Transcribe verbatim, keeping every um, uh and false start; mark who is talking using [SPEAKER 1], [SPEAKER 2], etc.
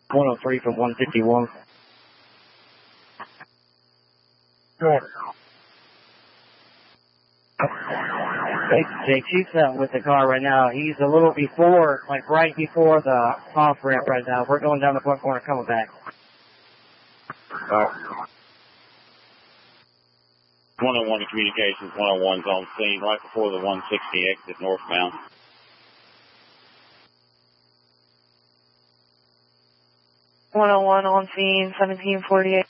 [SPEAKER 1] one oh three from one fifty-one.
[SPEAKER 2] Good.
[SPEAKER 1] Hey, Jake, she's uh, with the car right now. He's a little before, like right before the off ramp right now. We're going down the front corner, coming back.
[SPEAKER 2] Oh.
[SPEAKER 3] one oh one to communications, one oh one's on scene right before the one sixty exit northbound.
[SPEAKER 4] one oh one on scene, seventeen forty-eight.